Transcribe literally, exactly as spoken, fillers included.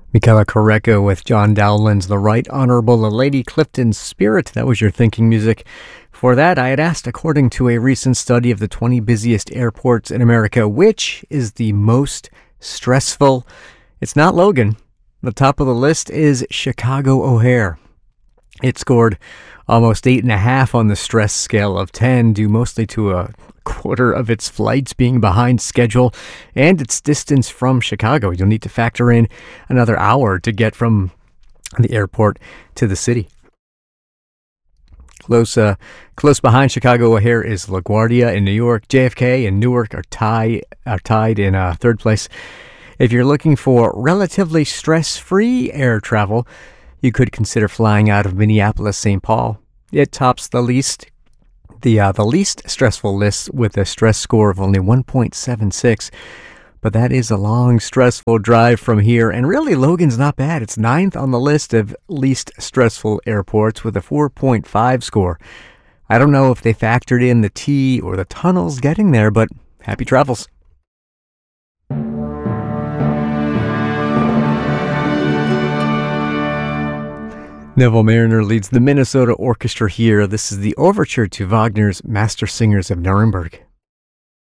Michaela Correco with John Dowland's The Right Honorable Lady Clifton Spirit. That was your thinking music. For that, I had asked, according to a recent study of the twenty busiest airports in America, which is the most stressful? It's not Logan. The top of the list is Chicago O'Hare. It scored almost eight and a half on the stress scale of ten, due mostly to a quarter of its flights being behind schedule and its distance from Chicago. You'll need to factor in another hour to get from the airport to the city. Close, uh, close behind Chicago O'Hare is LaGuardia in New York. J F K and Newark are, tie, are tied in uh, third place. If you're looking for relatively stress-free air travel, you could consider flying out of Minneapolis-Saint Paul. It tops the least the uh, the least stressful list with a stress score of only one point seven six. But that is a long, stressful drive from here. And really, Logan's not bad. It's ninth on the list of least stressful airports with a four point five score. I don't know if they factored in the T or the tunnels getting there, but happy travels. Neville Mariner leads the Minnesota Orchestra here. This is the overture to Wagner's Master Singers of Nuremberg.